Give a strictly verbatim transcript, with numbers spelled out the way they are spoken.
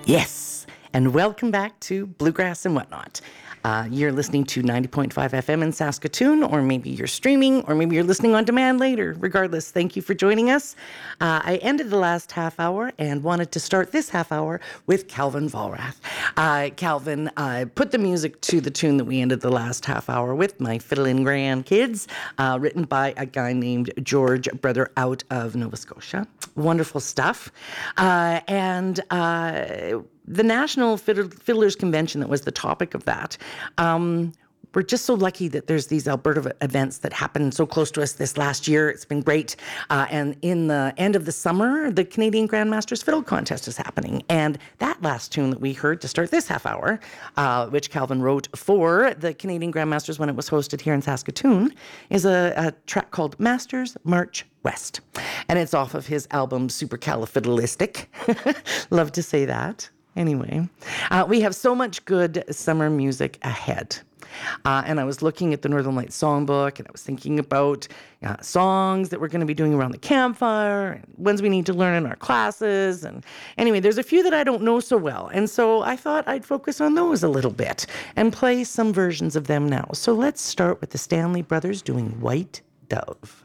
Yes, and welcome back to Bluegrass and Whatnot. Uh, you're listening to ninety point five F M in Saskatoon, or maybe you're streaming, or maybe you're listening on demand later. Regardless, thank you for joining us. Uh, I ended the last half hour and wanted to start this half hour with Calvin Vollrath. Uh, Calvin uh, put the music to the tune that we ended the last half hour with, My Fiddlin' Grandkids, uh, written by a guy named George Brother out of Nova Scotia. Wonderful stuff. Uh, and uh, the National Fiddlers Convention that was the topic of that, um, we're just so lucky that there's these Alberta events that happened so close to us this last year. It's been great. Uh, and in the end of the summer, the Canadian Grandmasters Fiddle Contest is happening. And that last tune that we heard to start this half hour, uh, which Calvin wrote for the Canadian Grandmasters when it was hosted here in Saskatoon, is a, a track called Masters March West. And it's off of his album Supercalifragilistic. Love to say that. Anyway, uh, we have so much good summer music ahead. Uh, and I was looking at the Northern Lights Songbook, and I was thinking about uh, songs that we're going to be doing around the campfire, and ones we need to learn in our classes. And anyway, there's a few that I don't know so well. And so I thought I'd focus on those a little bit and play some versions of them now. So let's start with the Stanley Brothers doing White Dove.